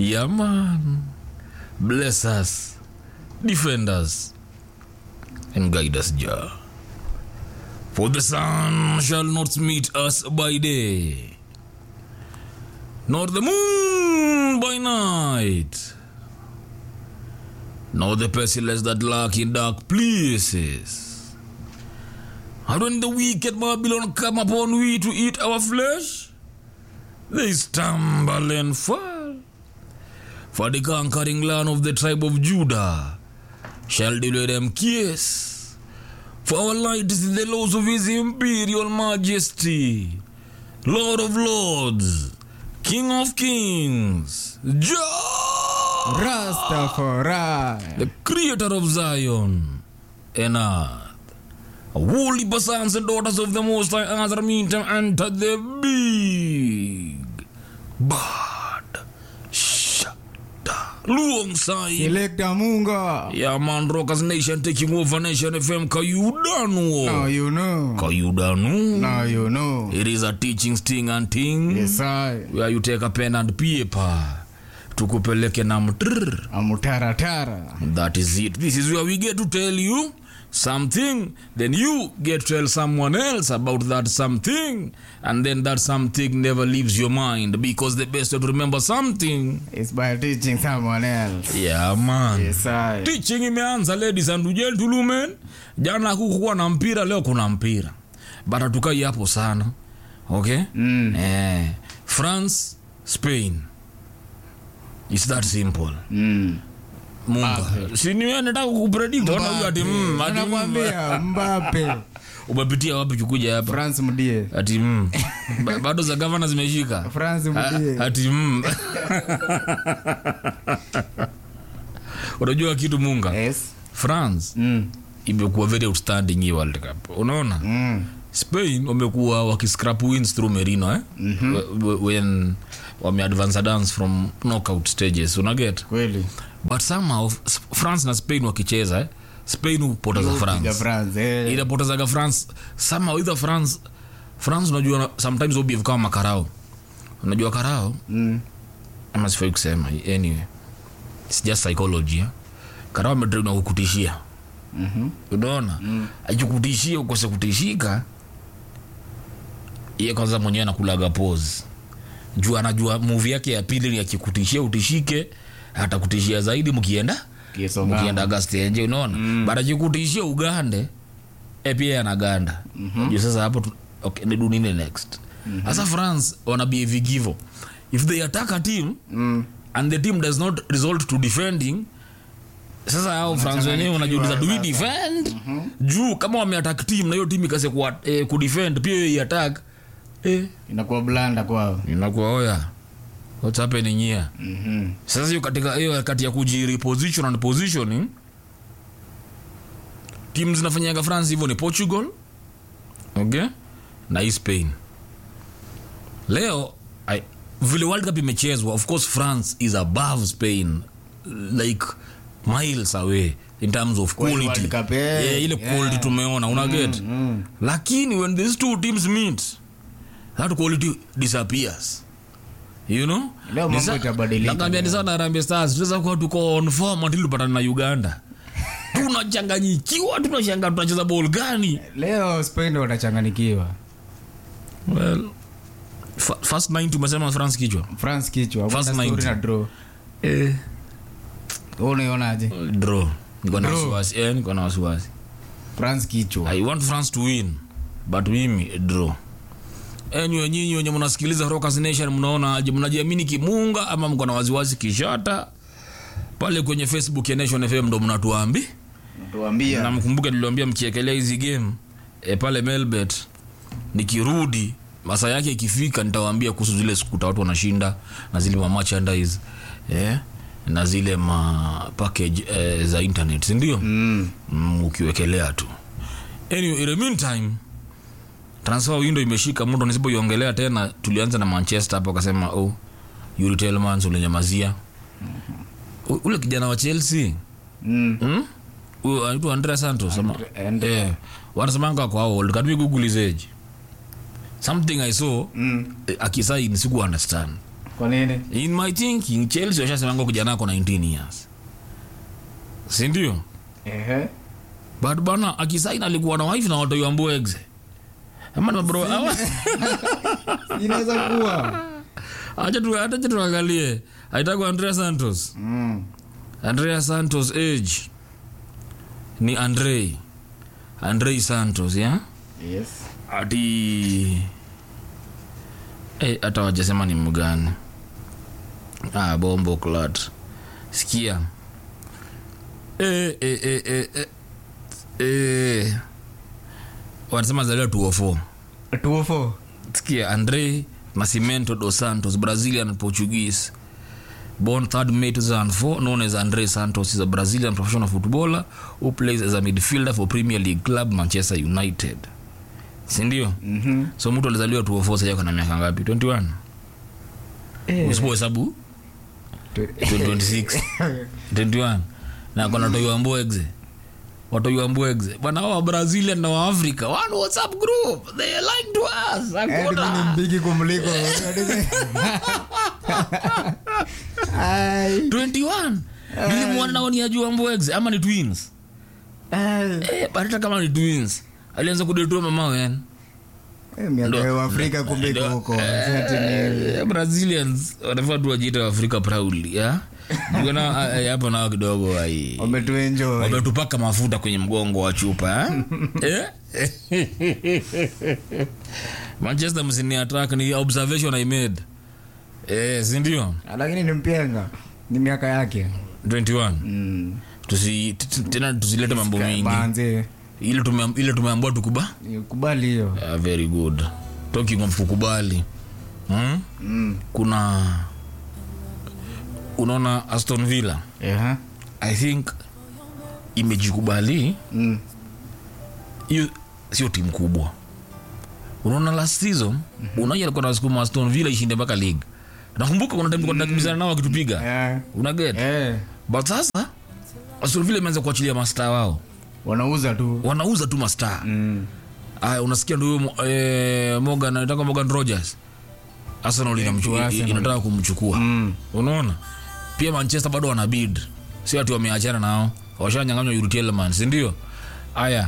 Yeah, man. Bless us, defend us, and guide us, Jah. For the sun shall not meet us by day, nor the moon by night, nor the pestilence that lurk in dark places. And when the wicked Babylon come upon we to eat our flesh, they stumble and fall. For the conquering land of the tribe of Judah shall deliver them kiss. For our light is in the laws of his imperial majesty, Lord of lords, King of kings, Jah Rastafari, the creator of Zion and earth. Holy sons and daughters of the Most High answer me to enter the big bad shada Luong Sai. Selecta Munga. Yeah, man, Rockers Nation taking over Nation FM. Kayudanu. Now you know. Kayudanu. Now you know. It is a teaching sting and thing. Yes, I. Where you take a pen and paper. Tukupeleke na mtrrr. Amutara. That is it. This is where we get to tell you something, then you get to tell someone else about that something, and then that something never leaves your mind, because the best way to remember something is by teaching someone else. Yeah, man. Yes, I. Teaching imeanza, ladies and gentlemen. Jana kukuwa na mpira, leo kuna mpira. But hatukai hapo sana. Okay? France, Spain. It's that simple. Munga. Si niwe nataka kukupredict. Nakwambia Mbappe. Umepitia wapi kukuja hapa? France mdie. Ati bado za governor zimeshika. France mdie. Ati unajua kitu Munga? Yes. France imekuwa very outstanding hii World Cup. Unaona? Spain wamekuwa wakiscrap wins through Merino when wame advance dance from knockout stages. Unaget? Kweli. But somehow France na Spain wakicheza Spain upoteza France. Inapoteza France. Somehow either France unajua sometimes obvious kama makarao. Unajua karao? Ama sifai kusema. Anyway. It's just psychology. Karao ametrain na kukutishia. Unaona? Ajikutishia ukose kutishika. Yeye kwanza mwenyewe anakulaga pause. Juu anajua movie yake ya pili ni akikutishia utishike, hata kutishia zaidi mkienda Augusta nje, unaona? Baada jikutishia Uganda pia anaganda. Juu sasa hapo okay, ni do nini next? Sasa France wana behave givo. If they attack a team and the team does not resort to defending, sasa hao France wenyewe wanajiuliza do we defend? Juu kama wameattack team na hiyo team ikase ku defend pia hiyo attack inakuwa blanda kwao. Inakuwa oya. What's happening here? Sasa hiyo katika hiyo kati ya kujireposition and positioning, teams zinafanyaga France hivyo ni Portugal, okay, na Spain. Leo vile World Cup imechezwa, of course France is above Spain like miles away in terms of quality. Ile quality tumeona, una get? Lakini when these two teams meet, that quality disappears. You know? Leo mambo itabadilika. Nakwambia ni sana Harambee Stars tunaweza kuwa tuko on form until tupatane na Uganda. Tunachanganyikiwa, tunashangaa tunacheza ball gani? Leo Spain watachanganyikiwa. Well, first 9 tumesema France kichwa. France kichwa. First 9 na draw. Unaonaje? Draw. Niko na wasiwasi. France kichwa. I want France to win, but mimi draw. Nyinyi wenye mnasikiliza Rockers Nation, mnaona aje? Mnajiamini kimunga ama mko na waziwazi kishata? Pale kwenye Facebook ya Nation FM ndo mnatuambia. Na mkumbuke niliwaambia mkiekelea hizi game pale Melbet, nikirudi masaa yake ikifika nitawaambia kuhusu zile skuta watu wanashinda na zile merchandise na zile package za internet, si ndio? Ukiwekelea tu. Anyway, in the meantime, transfer window imeshika, mtu nisipoiongelea tena. Tulianza na Manchester hapo, akasema Yuri Tielemans ulinyamazia. Ule kijana wa Chelsea anaitwa Andrea Santos wanasemanga kwa old. Can we google his age? Something I saw akisign siku understand. Kwa nini? In my thinking Chelsea washasema kijana ako 19 years. Si ndio? But bana akisaini alikuwa na wife na watu wa Mboexe. Ama bro Inaweza kuwa. Acha tuangalie. Aitako Andrea Santos. Andrea Santos age ni Andre Santos, yeah? Yes. Ati hata wajasema ni mgani. Bombo clat. Sikia. Wanasema zalio 204. Sikia, Andre Nascimento dos Santos, Brazilian and Portuguese. Born 3rd May 2004, known as Andre Santos, is a Brazilian professional footballer who plays as a midfielder for Premier League club Manchester United. Sindio? So mtu alizaliwa 204, sasa yuko na miaka ngapi? 21. Usipo hesabu 26. 21. Na kuna toyo Mboexe. Watu wa Mboexe. Bana wa Brazilian na wa Africa. One WhatsApp group. They like to us. Hakuna ni mbigi kumliko. 21. Nilimwona nao ni ajua Mboexe ama ni twins. Barata kama ni twins. Alianza kudetua mama wen. Miaka wa Afrika kumbiko huko. Brazilians wanafaa tu wajiita Africa proudly, yeah? Mbona hapo na kidogo hai. Wametuenjoy. Wametupaka mafuta kwenye mgongo wa chupa, Manchester msini attack ni observation I made. Si ndio? Lakini ni mpenga. Ni miaka yake 21. Tena tusilete mambo mengi. Manze. Ile tumeambiwa Kubali hiyo. Very good. Talking of kukubali. Kuna unaona Aston Villa. I think imejikubali. Hiyo sio timu kubwa. Unaona last season unaje alikuwa anasukuma Aston Villa ishinde mpaka league. Nakumbuka kuna time kwa dakika nao wakitupiga. Una get? But sasa Aston Villa imeanza kuachilia master wao. Wanauza tu master. Unasikia ndio Morgan anataka Morgan Rogers. Arsenal inataka kumchukua. Unaona? Pia Manchester bado wana bid. Sio ati wameachana nao. Washanyang'anywa Yuri Tielemans, ndio? Aya.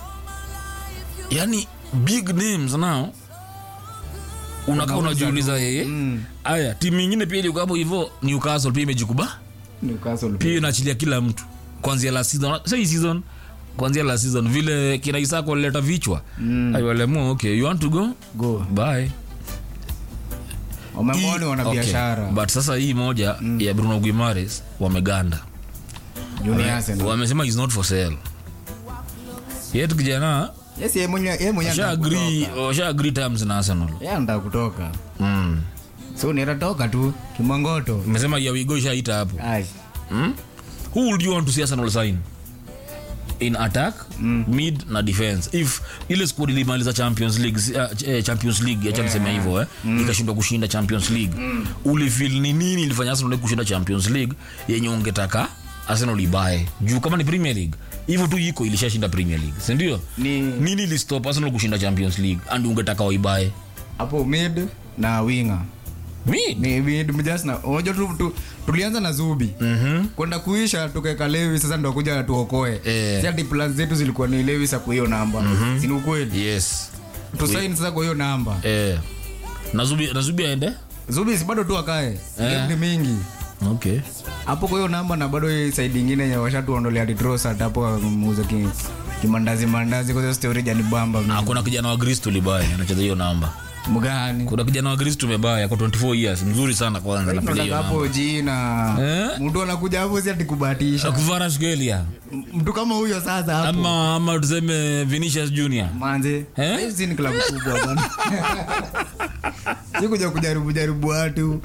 Yani big names now. Unakaa unajiuliza yeye. Aya, timu nyingine pia ilikuwa hapo hivyo, Newcastle pia imejikuba. Pia inaachilia kila mtu. Kuanzia la season, kuanzia la season vile kina Isako walileta vichwa. Wale okay, you want to go? Bye. Wamemwoni wana biashara. But sasa hii moja ya Bruno Guimaraes wameganda. Wamesema he's not for sale. Yetu kijana yeye mwenyewe Sha agree terms na Arsenal. Yeye anataka kutoka. So ni ratoka tu kimangoto. Umesema ya wigo shaita hapo. Who would you want to see Arsenal sign? In attack, mid na defense. If ile squad ilimaliza Champions League acha niseme hivyo ikashindwa kushinda Champions League. Uli feel ni nini ilifanya Arsenal kushinda Champions League yenye ungetaka Arsenal ibae? Juu kama ni Premier League hivyo tu iko ilishashinda Premier League, si ndio? Nini ili stop Arsenal kushinda Champions League and ungetaka waibae? Hapo mid na winger. Mid mjasna. Unajua tu tulianza na Zubi. Kwenda kuisha tukaweka Lewis, sasa ndio kuja tuokoe. Si ati plans zetu zilikuwa ni Lewis kwa hiyo namba. Si ni ukweli? Yes. Tu sign sasa kwa hiyo namba. Na Zubi aende? Zubi si bado tu akae. Game mingi. Okay. Hapo kwa hiyo namba na bado hii side nyingine ya washatuondolea Detrosa hapo muuza kimandazi kwa story jani bamba. Kuna kijana wa Greece tulibaya anacheza hiyo namba. Mgani? Kuna kijana wa Greece tumebaya kwa 24 years, mzuri sana kwanza na pia hiyo hapo jina. Mtu anakuja hapo si atikubahatisha. Kvaratskhelia. Mtu kama huyo sasa hapo. Ama tuseme Vinicius Junior. Manze. Hizi ni klabu kubwa bwana. Sikuja kujaribu watu.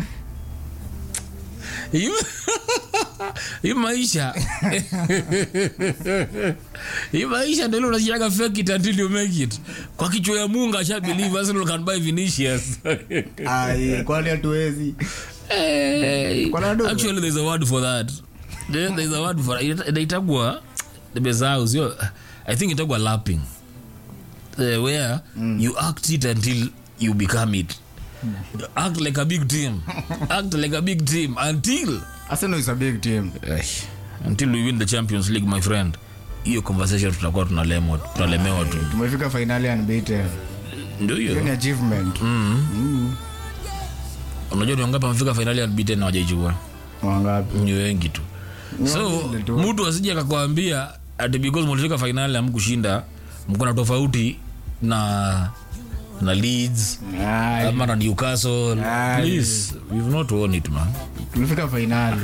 Hii maisha ndio unashiaga fake it until you make it. Kwa kichwa ya Mungu acha believe Arsenal can buy Vinicius. Kwani hatuwezi. Actually there's a word for that. There's a word for it. Itagwa the bezao sio. I think itagwa lapping. Where you act it until you become it. Act like a big team. Act like a big team until Arsenal is a big team. Until we win the Champions League, my friend. Hiyo conversation tutakuwa tunalemewa tu. Tumefika finali unbeaten. Ndio hiyo. Ni achievement. Unajua ni wangapi wamefika finali unbeaten na hawajaichukua? Wangapi? Ni wengi tu. So mtu asije akakwambia ati because mlifika finali hamkushinda, mko na tofauti na Leeds ama na Newcastle. Please, we've not won it, man. Tulifika finali.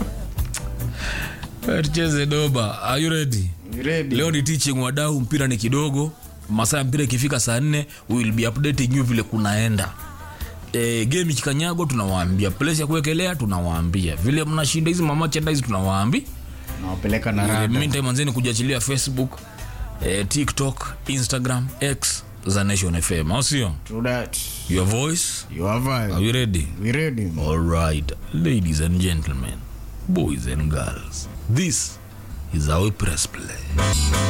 Cheze doba. Are you ready? Ready. Leo ni teaching wadau, mpira ni kidogo. Masaa ya mpira ikifika saa 4 we will be updating you vile kunaenda. Game ikikanyago tunawaambia, place ya kuwekelea tunawaambia, vile mnashinda hizi merchandise tunawaambia, nawapeleka na rada. Meantime anzeni kujiachilia Facebook, TikTok, Instagram, X za Nation FM. How see you? True that. Your voice, your vibe. Are you ready? We ready. All right, ladies and gentlemen, boys and girls, this is how we press play.